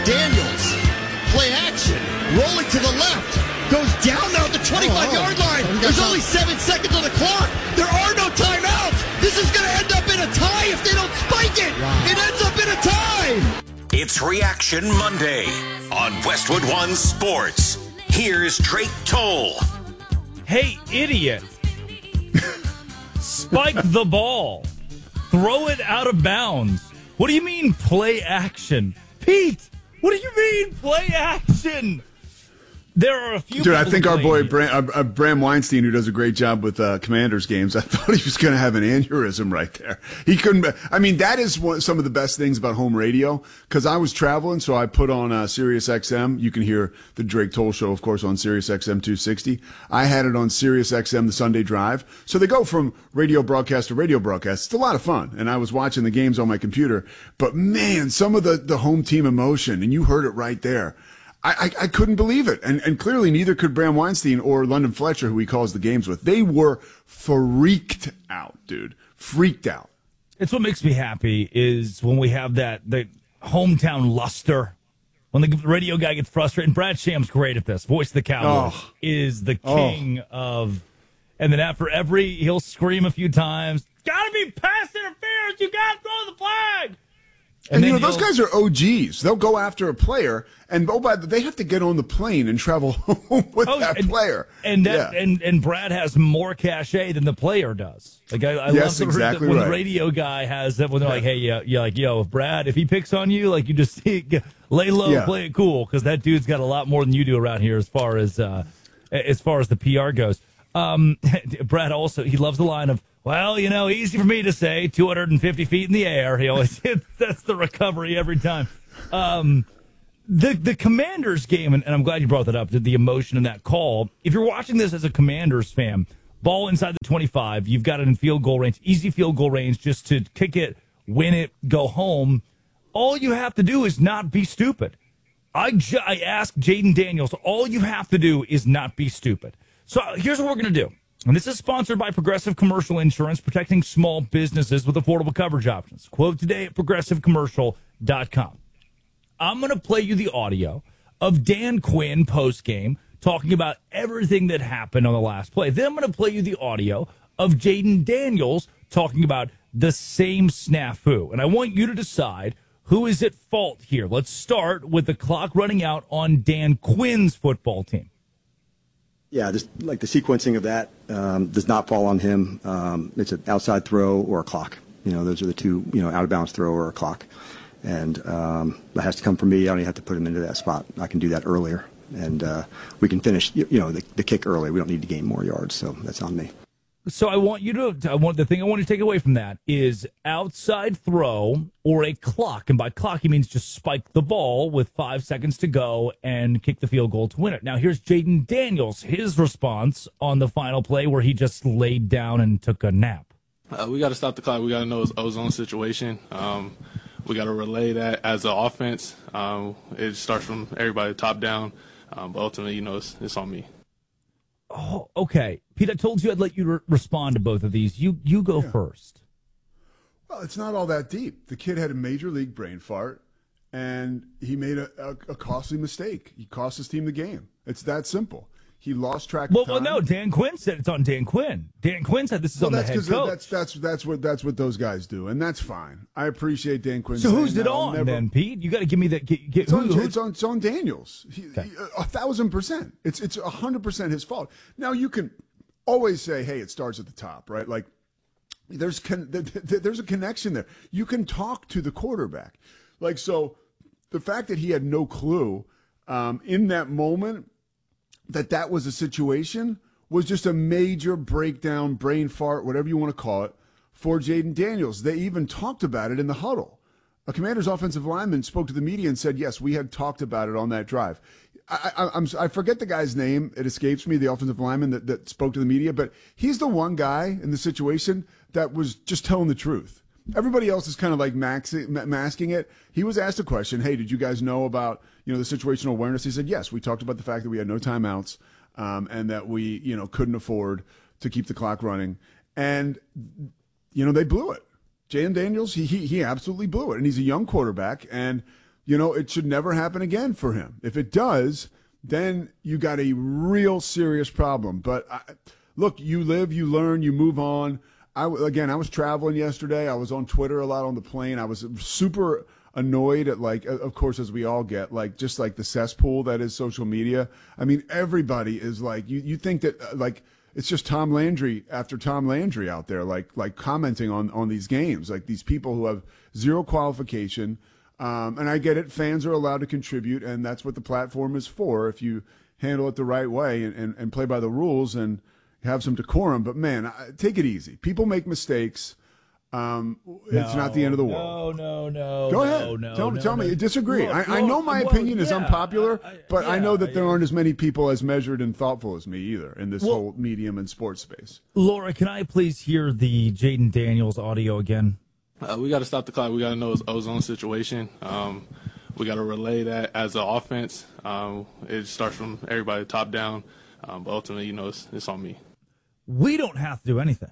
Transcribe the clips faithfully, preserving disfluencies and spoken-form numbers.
Daniels. Play action. Rolling to the left. Goes down now at the twenty-five-yard line. There's only seven seconds on the clock. There are no timeouts. This is going to end up in a tie if they don't spike it. Wow. It ends up in a tie. It's Reaction Monday on Westwood One Sports. Here's Drake Toll. Hey, idiot. Spike the ball. Throw it out of bounds. What do you mean play action? Pete, what do you mean play action? There are a few. Dude, I think our boy Bram, uh, Bram Weinstein, who does a great job with uh, Commanders games, I thought he was going to have an aneurysm right there. He couldn't. Be, I mean, that is one, some of the best things about home radio, because I was traveling, so I put on uh, Sirius X M. You can hear the Drake Toll Show, of course, on Sirius X M two sixty. I had it on Sirius X M, the Sunday Drive. So they go from radio broadcast to radio broadcast. It's a lot of fun, and I was watching the games on my computer. But man, some of the the home team emotion, and you heard it right there. I, I, I couldn't believe it. And, and clearly neither could Bram Weinstein or London Fletcher, who he calls the games with. They were freaked out, dude. Freaked out. It's what makes me happy is when we have that the hometown luster. When the radio guy gets frustrated. And Brad Sham's great at this. Voice of the Cowboys oh. is the king oh. of. And then after every, he'll scream a few times, gotta be pass interference. You gotta throw the flag. And, and you know, those guys are O Gs. They'll go after a player, and oh, by the, they have to get on the plane and travel home with oh, that and, player. And that, yeah. and and Brad has more cachet than the player does. Like I, I yes, love the, exactly the, when right. the radio guy has that when they're yeah. like, hey, yeah, you're like, yo, if Brad, if he picks on you, like you just lay low, yeah. play it cool, because that dude's got a lot more than you do around here as far as uh, as far as the P R goes. Um, Brad also he loves the line of, well, you know, easy for me to say, two hundred fifty feet in the air. He always that's the recovery every time. Um, the the Commanders game, and, and I'm glad you brought that up, the, the emotion in that call. If you're watching this as a Commanders fan, ball inside the twenty-five, you've got it in field goal range, easy field goal range, just to kick it, win it, go home. All you have to do is not be stupid. I, ju- I asked Jaden Daniels, all you have to do is not be stupid. So here's what we're going to do. And this is sponsored by Progressive Commercial Insurance, protecting small businesses with affordable coverage options. Quote today at progressive commercial dot com. I'm going to play you the audio of Dan Quinn postgame talking about everything that happened on the last play. Then I'm going to play you the audio of Jaden Daniels talking about the same snafu. And I want you to decide who is at fault here. Let's start with the clock running out on Dan Quinn's football team. Yeah, just like the sequencing of that um, does not fall on him. Um, it's an outside throw or a clock. You know, those are the two, you know, out of bounds throw or a clock. And um, that has to come from me. I don't even have to put him into that spot. I can do that earlier. And uh, we can finish, you know, the, the kick early. We don't need to gain more yards. So that's on me. So I want you to, I want the thing I want you to take away from that is outside throw or a clock. And by clock, he means just spike the ball with five seconds to go and kick the field goal to win it. Now, here's Jaden Daniels, his response on the final play where he just laid down and took a nap. Uh, we got to stop the clock. We got to know it's ozone situation. Um, we got to relay that as an offense. Um, it starts from everybody top down. Um, but ultimately, you know, it's, it's on me. Oh, okay. Pete, I told you I'd let you re- respond to both of these. You you go yeah. first. Well, it's not all that deep. The kid had a major league brain fart, and he made a, a, a costly mistake. He cost his team the game. It's that simple. He lost track well, of time. Well, no, Dan Quinn said it's on Dan Quinn. Dan Quinn said this is well, on the head coach. That's, that's, that's, what, that's what those guys do, and that's fine. I appreciate Dan Quinn. So who's it that. on never, then, Pete? You got to give me that. Get, get, it's, who, on, who, it's, on, it's on Daniels. He, okay. he, a thousand percent. It's it's a hundred percent his fault. Now you can always say, "Hey, it starts at the top," right? Like there's con- there's a connection there. You can talk to the quarterback, like so. The fact that he had no clue um, in that moment that that was a situation was just a major breakdown, brain fart, whatever you want to call it, for Jaden Daniels. They even talked about it in the huddle. A Commander's offensive lineman spoke to the media and said, yes, we had talked about it on that drive. I, I, I'm, I forget the guy's name. It escapes me, the offensive lineman that, that spoke to the media, but he's the one guy in the situation that was just telling the truth. Everybody else is kind of like maxing, masking it. He was asked a question, hey, did you guys know about, you know, the situational awareness? He said, yes, we talked about the fact that we had no timeouts um, and that we, you know, couldn't afford to keep the clock running. And, you know, they blew it. Jaden Daniels, he, he he absolutely blew it. And he's a young quarterback. And you know, it should never happen again for him. If it does, then you got a real serious problem. But I, look, you live, you learn, you move on. I, again, I was traveling yesterday. I was on Twitter a lot on the plane. I was super annoyed at, like, of course, as we all get, like, just like the cesspool that is social media. I mean, everybody is like, you, you think that, uh, like, it's just Tom Landry after Tom Landry out there, like, like commenting on, on these games, like these people who have zero qualification. Um, and I get it. Fans are allowed to contribute, and that's what the platform is for. If you handle it the right way and, and, and play by the rules and have some decorum. But, man, take it easy. People make mistakes. Um, it's no, not the end of the world. No, no, no. Go no, ahead. No, tell no, tell no. me. You disagree. Look, I, look, I know my well, opinion is yeah, unpopular, I, I, but yeah, I know that there yeah. aren't as many people as measured and thoughtful as me either in this well, whole medium and sports space. Laura, can I please hear the Jaden Daniels audio again? Uh, we got to stop the clock. We got to know his ozone situation. Um, we got to relay that as an offense. Um, it starts from everybody top down, um, but ultimately, you know, it's, it's on me. We don't have to do anything.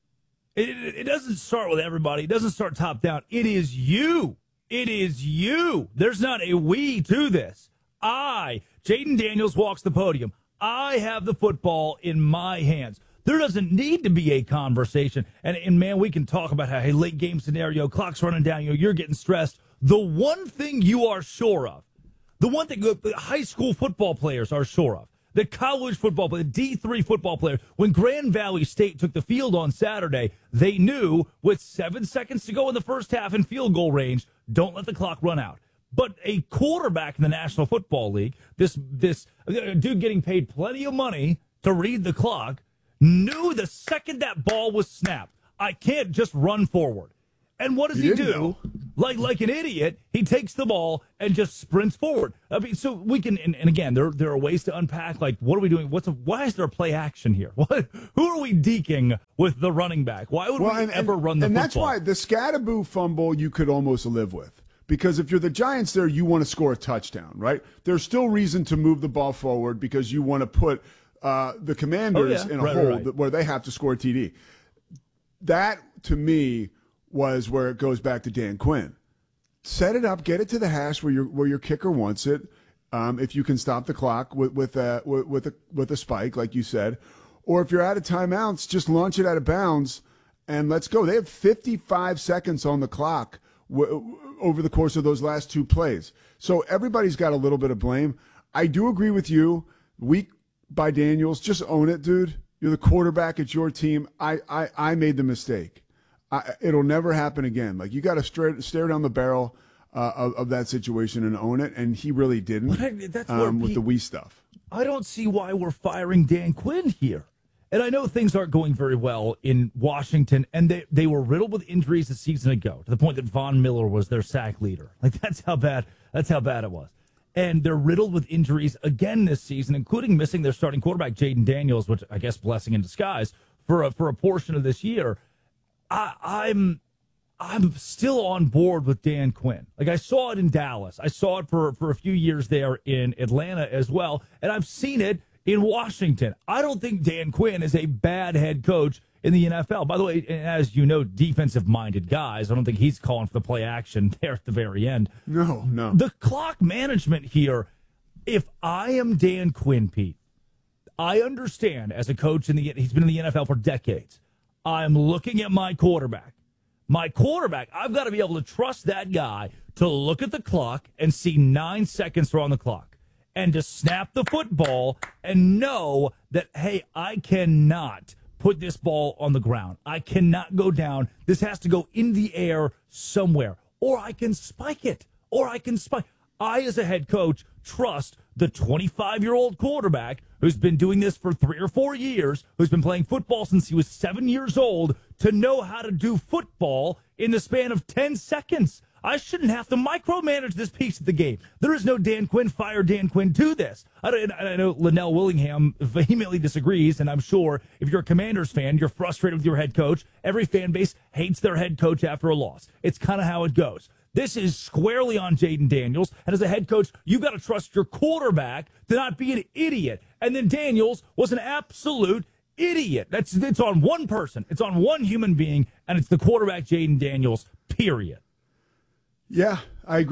It, it, it doesn't start with everybody. It doesn't start top down. It is you. It is you. There's not a we to this. I, Jaden Daniels, walks the podium. I have the football in my hands. There doesn't need to be a conversation. And, and man, we can talk about how, hey, late game scenario, clock's running down, you know, you're getting stressed. The one thing you are sure of, the one thing high school football players are sure of, the college football player, the D three football player, when Grand Valley State took the field on Saturday, they knew with seven seconds to go in the first half in field goal range, don't let the clock run out. But a quarterback in the National Football League, this this dude getting paid plenty of money to read the clock, knew the second that ball was snapped, I can't just run forward. And what does he, he do? Know. Like like an idiot, he takes the ball and just sprints forward. I mean, so we can, and, and again, there there are ways to unpack. Like, what are we doing? What's a, why is there a play action here? What? Who are we deking with the running back? Why would well, we and, ever and, run the and football? And that's why the Scatterboo fumble you could almost live with. Because if you're the Giants there, you want to score a touchdown, right? There's still reason to move the ball forward because you want to put uh, the Commanders oh, yeah. in a right, hole right. where they have to score a T D. That, to me, was where it goes back to Dan Quinn. Set it up, get it to the hash where your where your kicker wants it. Um, if you can stop the clock with with a with, with a with a spike, like you said, or if you're out of timeouts, just launch it out of bounds and let's go. They have fifty-five seconds on the clock w- over the course of those last two plays, so everybody's got a little bit of blame. I do agree with you. Weak by Daniels, just own it, dude. You're the quarterback. It's your team. I I, I made the mistake. I, it'll never happen again. Like, you got to stare down the barrel uh, of, of that situation and own it, and he really didn't I, that's um, with Pete, the we stuff. I don't see why we're firing Dan Quinn here. And I know things aren't going very well in Washington, and they, they were riddled with injuries a season ago to the point that Von Miller was their sack leader. Like, that's how bad that's how bad it was. And they're riddled with injuries again this season, including missing their starting quarterback, Jaden Daniels, which I guess blessing in disguise, for a, for a portion of this year. I, I'm I'm still on board with Dan Quinn. Like, I saw it in Dallas. I saw it for, for a few years there in Atlanta as well, and I've seen it in Washington. I don't think Dan Quinn is a bad head coach in the N F L. By the way, as you know, defensive-minded guys, I don't think he's calling for the play action there at the very end. No, no. The clock management here, if I am Dan Quinn, Pete, I understand as a coach, in the he's been in the N F L for decades. I'm looking at my quarterback. My quarterback, I've got to be able to trust that guy to look at the clock and see nine seconds are on the clock and to snap the football and know that, hey, I cannot put this ball on the ground. I cannot go down. This has to go in the air somewhere. Or I can spike it. Or I can spike. I, as a head coach, trust the twenty-five-year-old quarterback who's been doing this for three or four years, who's been playing football since he was seven years old, to know how to do football in the span of ten seconds. I shouldn't have to micromanage this piece of the game. There is no Dan Quinn, fire Dan Quinn to this. I, don't, I know Linnell Willingham vehemently disagrees, and I'm sure if you're a Commanders fan, you're frustrated with your head coach. Every fan base hates their head coach after a loss. It's kind of how it goes. This is squarely on Jaden Daniels, and as a head coach, you've got to trust your quarterback to not be an idiot. And then Daniels was an absolute idiot. That's it's on one person. It's on one human being, and it's the quarterback, Jaden Daniels, period. Yeah, I agree.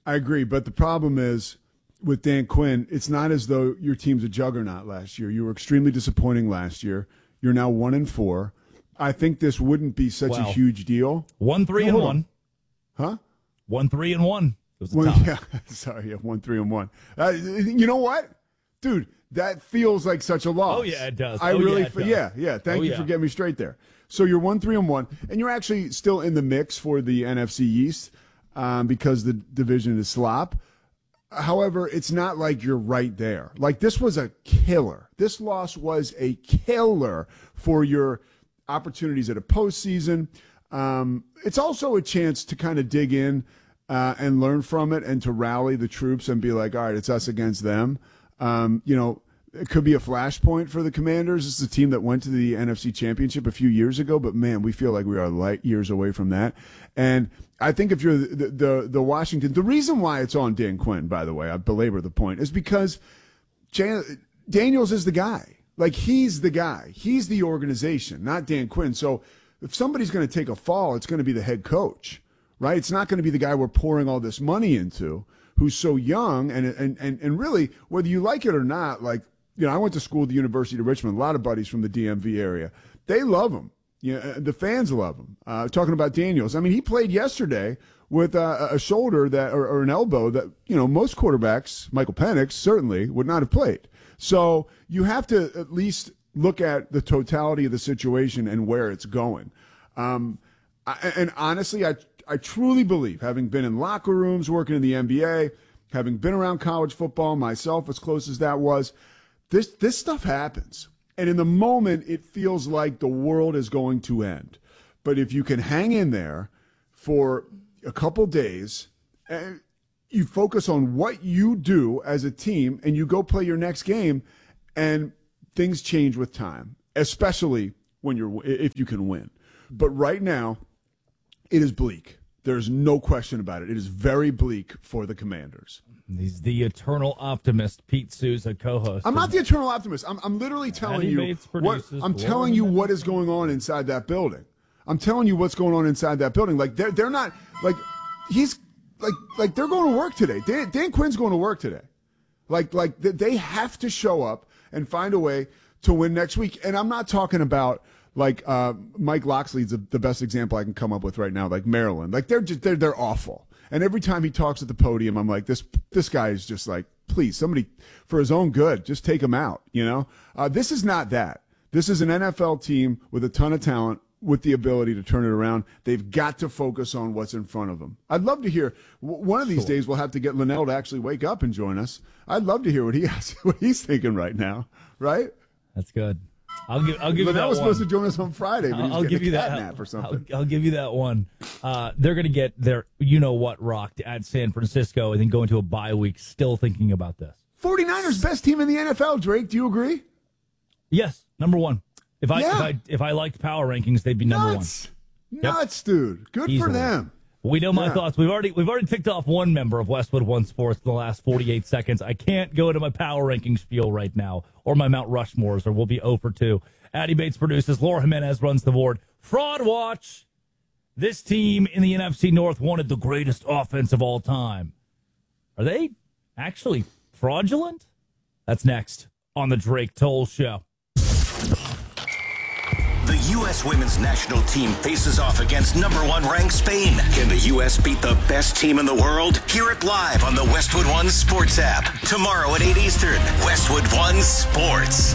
I agree, but the problem is with Dan Quinn, it's not as though your team's a juggernaut last year. You were extremely disappointing last year. You're now one and four. I think this wouldn't be such wow. a huge deal. One three no, and one, on. huh? One three and one. It was a one, top. Yeah, sorry, yeah, one three and one. Uh, you know what, dude? That feels like such a loss. Oh yeah, it does. I oh, really, yeah, f- yeah, yeah. Thank oh, you yeah. for getting me straight there. So you're one three and one, and you're actually still in the mix for the N F C East um, because the division is slop. However, it's not like you're right there. Like, this was a killer. This loss was a killer for your opportunities at a postseason. Um, it's also a chance to kind of dig in uh, and learn from it and to rally the troops and be like, all right, it's us against them. Um, you know, it could be a flashpoint for the Commanders. This is a team that went to the N F C Championship a few years ago, but man, we feel like we are light years away from that. And I think if you're the, the, the Washington, the reason why it's on Dan Quinn, by the way, I belabor the point, is because Jan, Daniels is the guy. Like, he's the guy. He's the organization, not Dan Quinn. So if somebody's going to take a fall, it's going to be the head coach, right? It's not going to be the guy we're pouring all this money into, who's so young. And, and, and, and really, whether you like it or not, like, you know, I went to school at the University of Richmond, a lot of buddies from the D M V area. They love him. You know, the fans love him. Uh, talking about Daniels, I mean, he played yesterday with uh, a shoulder that, or, or an elbow that, you know, most quarterbacks, Michael Penix certainly, would not have played. So you have to at least look at the totality of the situation and where it's going. Um, I, and honestly, I I truly believe, having been in locker rooms, working in the N B A, having been around college football myself, as close as that was, this this stuff happens. And in the moment, it feels like the world is going to end. But if you can hang in there for a couple days, and you focus on what you do as a team, and you go play your next game, and things change with time, especially when you're if you can win. But right now, it is bleak. There's no question about it. It is very bleak for the Commanders. He's the eternal optimist, Pete Souza, co-host. I'm not the eternal optimist. I'm, I'm literally telling you what I'm telling you what is going on inside that building. I'm telling you what's going on inside that building. Like, they're they're not like he's like like they're going to work today. Dan, Dan Quinn's going to work today. Like like they have to show up and find a way to win next week. And I'm not talking about like uh, Mike Locksley's the, the best example I can come up with right now. Like Maryland, like they're just they're they're awful. And every time he talks at the podium, I'm like, this this guy is just like, please, somebody, for his own good, just take him out, you know? Uh, this is not that. This is an N F L team with a ton of talent, with the ability to turn it around. They've got to focus on what's in front of them. I'd love to hear, one of these sure. days we'll have to get Linnell to actually wake up and join us. I'd love to hear what he has, what he's thinking right now, right? That's good. I'll give. I'll give Linnell you that was one. supposed to join us on Friday, but he's I'll give a you cat that nap or something. I'll, I'll give you that one. Uh, they're going to get their, you know what, rocked at San Francisco, and then go into a bye week still thinking about this. 49ers best team in the N F L. Drake, do you agree? Yes, number one. If I yeah. if I if I liked power rankings, they'd be number Nuts. one. Nuts, yep. dude. Good Easily. for them. We know my yeah. thoughts. We've already we've already ticked off one member of Westwood One Sports in the last forty-eight seconds. I can't go to my power ranking spiel right now, or my Mount Rushmores, or we'll be zero for two. Addy Bates produces. Laura Jimenez runs the board. Fraud Watch. This team in the N F C North wanted the greatest offense of all time. Are they actually fraudulent? That's next on the Drake Toll Show. The U S women's national team faces off against number one ranked Spain. Can the U S beat the best team in the world? Hear it live on the Westwood One Sports app. Tomorrow at eight Eastern. Westwood One Sports.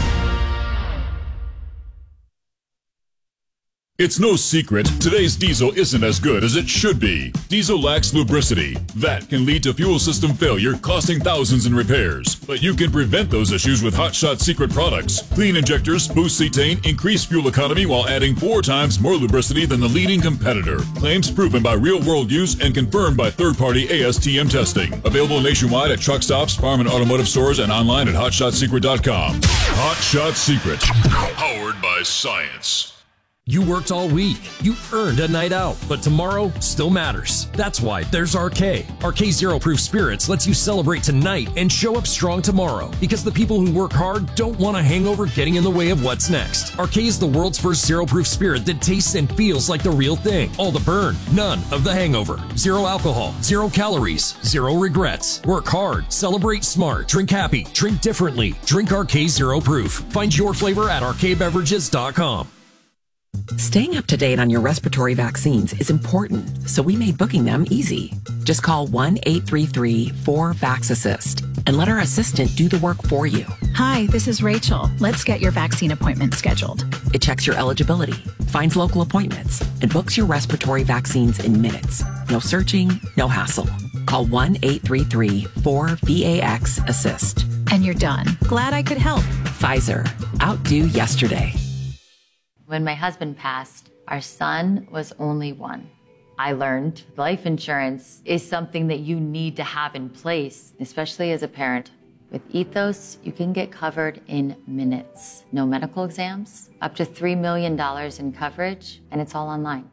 It's no secret, today's diesel isn't as good as it should be. Diesel lacks lubricity. That can lead to fuel system failure, costing thousands in repairs. But you can prevent those issues with Hot Shot Secret products. Clean injectors, boost cetane, increase fuel economy while adding four times more lubricity than the leading competitor. Claims proven by real-world use and confirmed by third-party A S T M testing. Available nationwide at truck stops, farm and automotive stores, and online at hot shot secret dot com. Hot Shot Secret. Powered by science. You worked all week. You earned a night out, but tomorrow still matters. That's why there's R K. R K Zero Proof Spirits lets you celebrate tonight and show up strong tomorrow, because the people who work hard don't want a hangover getting in the way of what's next. R K is the world's first zero proof spirit that tastes and feels like the real thing. All the burn, none of the hangover. Zero alcohol, zero calories, zero regrets. Work hard, celebrate smart, drink happy, drink differently. Drink R K Zero Proof. Find your flavor at R K beverages dot com. Staying up to date on your respiratory vaccines is important, so we made booking them easy. Just call one eight three three four vax assist and let our assistant do the work for you. Hi, this is Rachel. Let's get your vaccine appointment scheduled. It checks your eligibility, finds local appointments, and books your respiratory vaccines in minutes. No searching, no hassle. Call one eight three three four vax assist. And you're done. Glad I could help. Pfizer. Outdo yesterday. When my husband passed, our son was only one. I learned life insurance is something that you need to have in place, especially as a parent. With Ethos, you can get covered in minutes. No medical exams, up to three million dollars in coverage, and it's all online.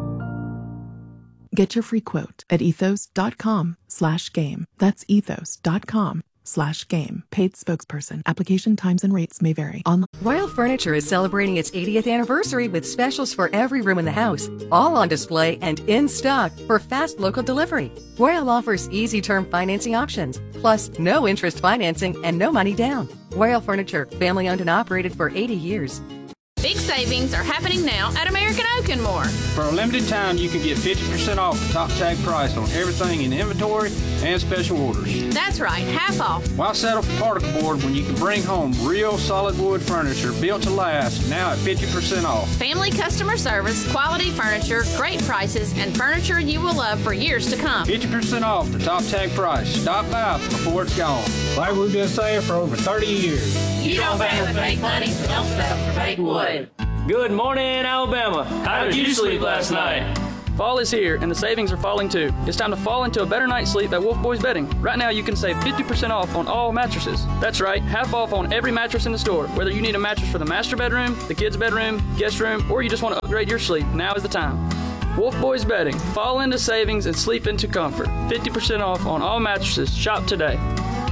Get your free quote at ethos.com slash game. That's ethos.com slash game. Paid spokesperson. Application times and rates may vary. On Royal Furniture is celebrating its eightieth anniversary with specials for every room in the house, all on display and in stock for fast local delivery. Royal offers easy term financing options, plus no interest financing and no money down. Royal Furniture, family owned and operated for eighty years. Big savings are happening now at American Oak and More. For a limited time, you can get fifty percent off the top tag price on everything in inventory and special orders. That's right, half off. Why settle for particle board when you can bring home real solid wood furniture built to last, now at fifty percent off? Family customer service, quality furniture, great prices, and furniture you will love for years to come. fifty percent off the top tag price. Stop by before it's gone. Like we've been saying for over thirty years. You don't pay with fake money, so don't settle for fake wood. Good morning, Alabama. How did you sleep last night? Fall is here, and the savings are falling too. It's time to fall into a better night's sleep at Wolf Boys Bedding. Right now, you can save fifty percent off on all mattresses. That's right, half off on every mattress in the store. Whether you need a mattress for the master bedroom, the kids' bedroom, guest room, or you just want to upgrade your sleep, now is the time. Wolf Boys Bedding. Fall into savings and sleep into comfort. fifty percent off on all mattresses. Shop today.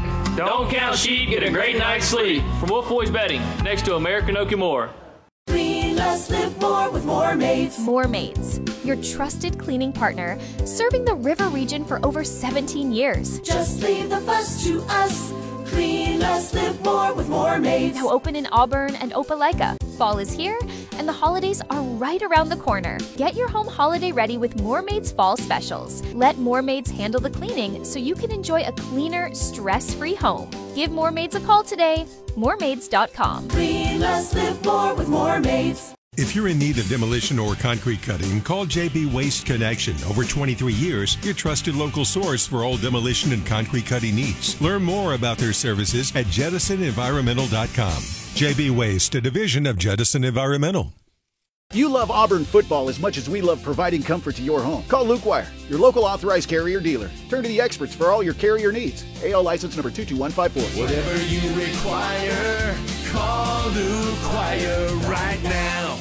Don't count sheep, get a great night's sleep. From Wolf Boys Bedding, next to American Oak and More. Clean less, live more with More Maids. More Maids, your trusted cleaning partner, serving the river region for over seventeen years. Just leave the fuss to us. Clean less, live more with More Maids. Now open in Auburn and Opelika. Fall is here, and the holidays are right around the corner. Get your home holiday ready with More Maids Fall Specials. Let More Maids handle the cleaning so you can enjoy a cleaner, stress-free home. Give More Maids a call today. more maids dot com. Clean less, live more with More Maids. If you're in need of demolition or concrete cutting, call J B Waste Connection. Over twenty-three years, your trusted local source for all demolition and concrete cutting needs. Learn more about their services at jettison environmental dot com. J B Waste, a division of Jettison Environmental. You love Auburn football as much as we love providing comfort to your home. Call Luke Wire, your local authorized carrier dealer. Turn to the experts for all your carrier needs. A L license number two two one five four. Whatever you require, call Luke Wire right now.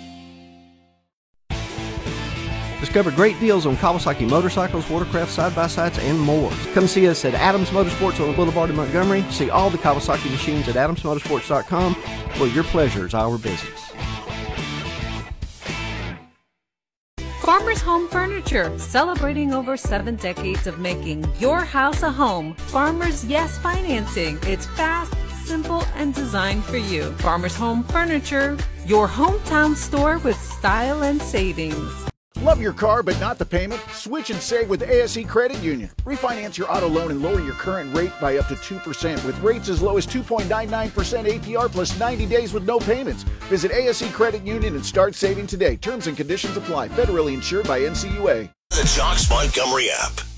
Discover great deals on Kawasaki motorcycles, watercraft, side-by-sides, and more. Come see us at Adams Motorsports on the Boulevard in Montgomery. See all the Kawasaki machines at adams motorsports dot com, where your pleasure is our business. Farmers Home Furniture, celebrating over seven decades of making your house a home. Farmers Yes Financing. It's fast, simple, and designed for you. Farmers Home Furniture, your hometown store with style and savings. Love your car but not the payment? Switch and save with A S E Credit Union. Refinance your auto loan and lower your current rate by up to two percent with rates as low as two point nine nine percent A P R plus ninety days with no payments. Visit A S E Credit Union and start saving today. Terms and conditions apply. Federally insured by N C U A. The Jocks Montgomery app.